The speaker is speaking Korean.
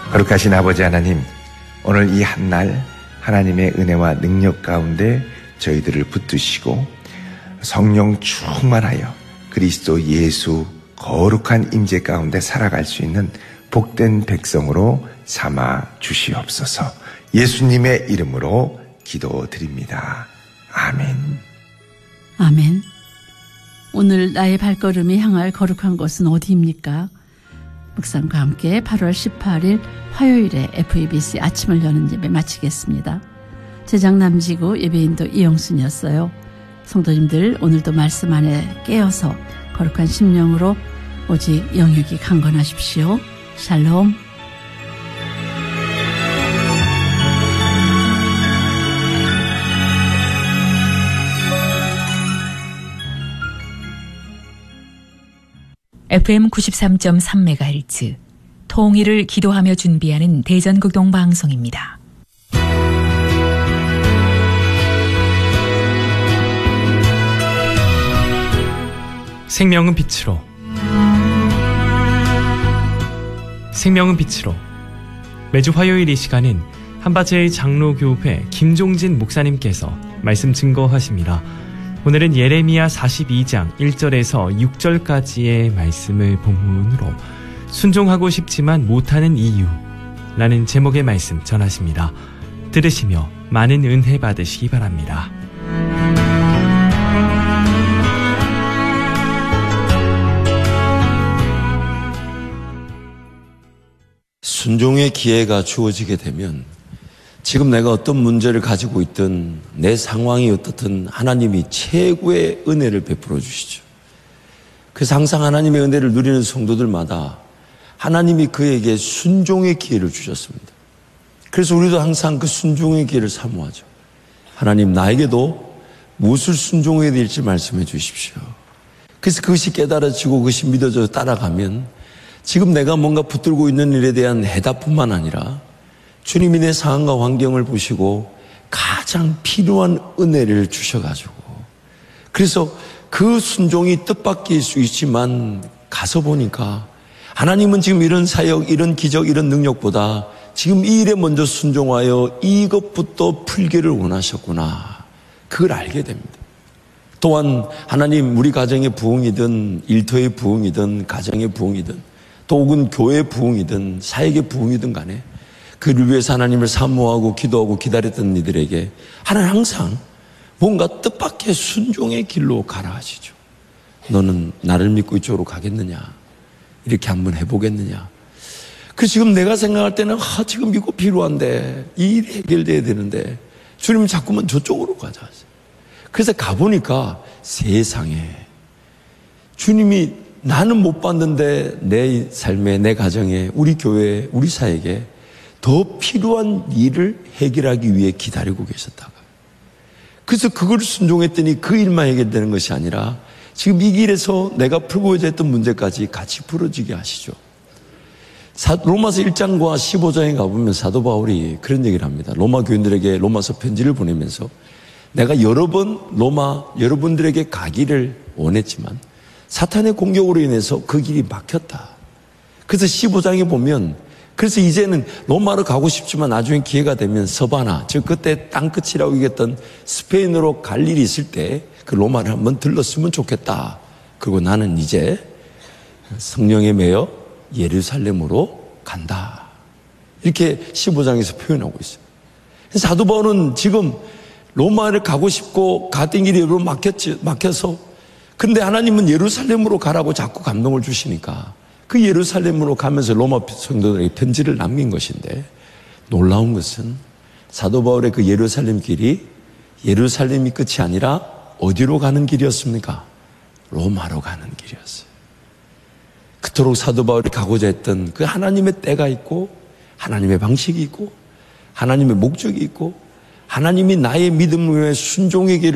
거룩하신 아버지 하나님, 오늘 이 한날 하나님의 은혜와 능력 가운데 저희들을 붙드시고 성령 충만하여 그리스도 예수 거룩한 임재 가운데 살아갈 수 있는 복된 백성으로 삼아 주시옵소서. 예수님의 이름으로 기도드립니다. 아멘. 아멘. 오늘 나의 발걸음이 향할 거룩한 곳은 어디입니까? 묵상과 함께 8월 18일 화요일에 FEBC 아침을 여는 예배 마치겠습니다. 제작 남지구 예배인도 이영순이었어요. 성도님들, 오늘도 말씀 안에 깨어서 거룩한 심령으로 오직 영육이 강건하십시오. 샬롬. FM 93.3MHz 통일을 기도하며 준비하는 대전극동 방송입니다. 생명은 빛으로, 생명은 빛으로. 매주 화요일 이 시간은 한바제의 장로교회 김종진 목사님께서 말씀 증거하십니다. 오늘은 예레미야 42장 1절에서 6절까지의 말씀을 본문으로 순종하고 싶지만 못하는 이유라는 제목의 말씀 전하십니다. 들으시며 많은 은혜 받으시기 바랍니다. 순종의 기회가 주어지게 되면 지금 내가 어떤 문제를 가지고 있든 내 상황이 어떻든 하나님이 최고의 은혜를 베풀어 주시죠. 그래서 항상 하나님의 은혜를 누리는 성도들마다 하나님이 그에게 순종의 기회를 주셨습니다. 그래서 우리도 항상 그 순종의 기회를 사모하죠. 하나님, 나에게도 무엇을 순종해야 될지 말씀해 주십시오. 그래서 그것이 깨달아지고 그것이 믿어져 따라가면 지금 내가 뭔가 붙들고 있는 일에 대한 해답뿐만 아니라 주님이 내 상황과 환경을 보시고 가장 필요한 은혜를 주셔가지고, 그래서 그 순종이 뜻밖일 수 있지만 가서 보니까 하나님은 지금 이런 사역, 이런 기적, 이런 능력보다 지금 이 일에 먼저 순종하여 이것부터 풀기를 원하셨구나, 그걸 알게 됩니다. 또한 하나님, 우리 가정의 부흥이든 일터의 부흥이든 가정의 부흥이든 또 혹은 교회의 부흥이든 사역의 부흥이든 간에 그를 위해서 하나님을 사모하고 기도하고 기다렸던 이들에게 하나님 항상 뭔가 뜻밖의 순종의 길로 가라 하시죠. 너는 나를 믿고 이쪽으로 가겠느냐, 이렇게 한번 해보겠느냐. 그래서 지금 내가 생각할 때는 지금 이거 필요한데, 이 일이 해결돼야 되는데 주님은 자꾸만 저쪽으로 가자 하세요. 그래서 가보니까 세상에 주님이 나는 못 봤는데 내 삶에, 내 가정에, 우리 교회에, 우리 사역에 더 필요한 일을 해결하기 위해 기다리고 계셨다가, 그래서 그걸 순종했더니 그 일만 해결되는 것이 아니라 지금 이 길에서 내가 풀고자 했던 문제까지 같이 풀어지게 하시죠. 로마서 1장과 15장에 가보면 사도 바울이 그런 얘기를 합니다. 로마 교인들에게 로마서 편지를 보내면서 내가 여러 번 여러분들에게 가기를 원했지만 사탄의 공격으로 인해서 그 길이 막혔다. 그래서 15장에 보면, 그래서 이제는 로마로 가고 싶지만 나중에 기회가 되면 서바나, 즉 그때 땅끝이라고 얘기했던 스페인으로 갈 일이 있을 때 그 로마를 한번 들렀으면 좋겠다. 그리고 나는 이제 성령에 매여 예루살렘으로 간다. 이렇게 15장에서 표현하고 있어요. 사도 바울은 지금 로마를 가고 싶고 갔던 길이 여러 막혀서, 근데 하나님은 예루살렘으로 가라고 자꾸 감동을 주시니까 그 예루살렘으로 가면서 로마 성도들에게 편지를 남긴 것인데, 놀라운 것은 사도 바울의 그 예루살렘 길이 예루살렘이 끝이 아니라 어디로 가는 길이었습니까? 로마로 가는 길이었어요. 그토록 사도 바울이 가고자 했던 그 하나님의 때가 있고 하나님의 방식이 있고 하나님의 목적이 있고 하나님이 나의 믿음을 위해 순종의 길을